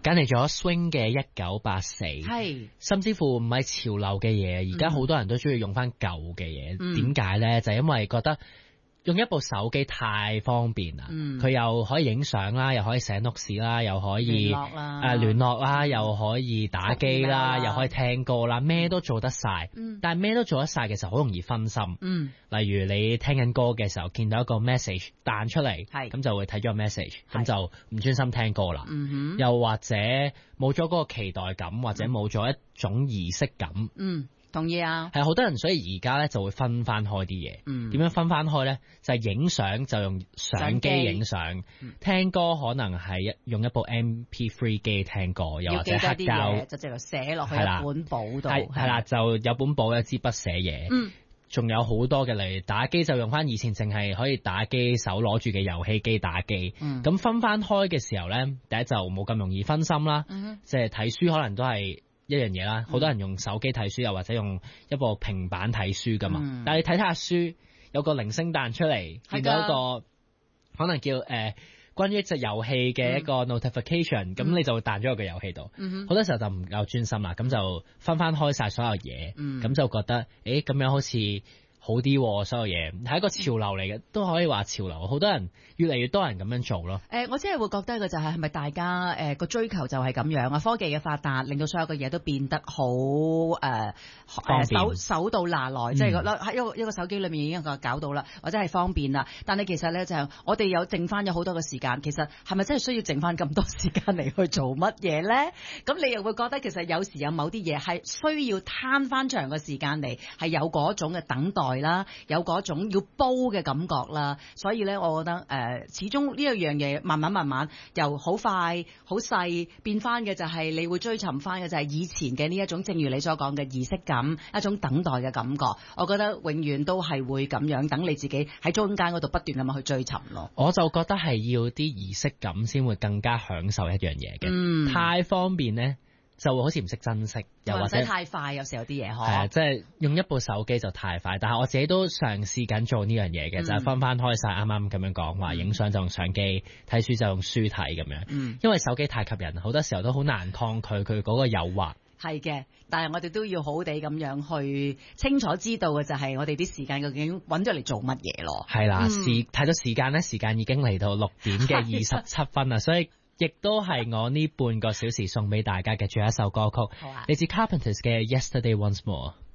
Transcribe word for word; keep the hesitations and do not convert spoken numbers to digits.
揀嚟咗 swing 嘅一九八四， 係甚至乎唔係潮流嘅嘢，而家好多人都中意用翻舊嘅嘢。點解咧？就係因為覺得用一部手機太方便啦，佢、嗯、又可以影相啦，又可以寫 notes 啦，又可以誒聯絡啦、呃、聯絡啦，又可以打機啦，又可以聽歌啦，咩都做得晒。嗯、但係咩都做得晒嘅時候，好容易分心。嗯，例如你聽緊歌嘅時候，見到一個 message 彈出嚟，咁就會睇咗個 message，咁就唔專心聽歌啦。嗯哼，又或者冇咗嗰個期待感，或者冇咗一種儀式感。 嗯。同意啊， 係好多人，所以而家咧就會分翻開啲嘢。嗯，點樣分翻開咧？就係影相就用相機影相，嗯、聽歌可能係用一部 M P 三 機聽歌，又或者黑膠， 就直頭寫落去一本簿度。 係係啦，就有本簿有支筆寫嘢。嗯，仲有好多嘅嚟打機就用翻以前淨係可以打機手攞住嘅遊戲機打機。嗯，咁分翻開嘅時候咧，第一就冇咁容易分心啦。嗯，即係睇書可能都係一樣嘢啦，好多人用手機睇書，又或者用一部平板睇書噶嘛。嗯、但係你睇睇下書，有個鈴聲彈出嚟，見到一個可能叫誒、呃、關於一隻遊戲嘅一個 notification，咁、嗯、你就會彈咗入個遊戲度。好、嗯、多時候就唔夠專心啦，咁就分翻開晒所有嘢，咁、嗯、就覺得誒咁樣好似好啲，所有嘢係一個潮流嚟嘅，都可以話潮流。好多人越嚟越多人咁樣做咯。 誒、呃，我真係會覺得嘅就係係咪大家誒個、呃、追求就係咁樣啊？科技嘅發達令到所有嘅嘢都變得好誒誒手手到拿來，嗯、即係喺一個一個手機裏面已經搞到啦，或者係方便啦。但係其實咧就係、我哋有剩翻咗好多嘅時間，其實係咪真係需要剩翻咁多時間嚟去做乜嘢咧？咁你又會覺得其實有時有某啲嘢係需要攤翻長嘅時間嚟，係有嗰種嘅等待啦，有嗰種要煲嘅感覺啦，所以咧，我覺得誒、呃，始終呢一樣嘢慢慢慢慢由好快好細變翻嘅就係你會追尋翻嘅就係以前嘅呢一種，正如你所講嘅儀式感，一種等待嘅感覺。我覺得永遠都係會咁樣，等你自己喺中間嗰度不斷咁樣去追尋咯。 我就覺得係要啲儀式感先會更加享受一樣嘢嘅，嗯、太方便咧。就會好似唔識珍惜，又或者太快，有時有啲嘢嗬。 係啊，即係用一部手機就太快，但係我自己都嘗試緊做呢樣嘢嘅，嗯、就係分翻開晒啱啱咁樣講話，影相就用相機，睇書就用書睇咁樣。嗯，因為手機太吸引，好多時候都好難抗拒佢嗰個誘惑。 係嘅，但係我哋都要好好地咁樣去清楚知道嘅就係我哋啲時間究竟揾咗嚟做乜嘢咯。 係啦，嗯、時睇咗時間咧，時間已經嚟到六點嘅二十七分啦，所以。亦都係我呢半個小時送俾大家嘅最後一首歌曲，嚟自 Carpenters 嘅 Yesterday Once More。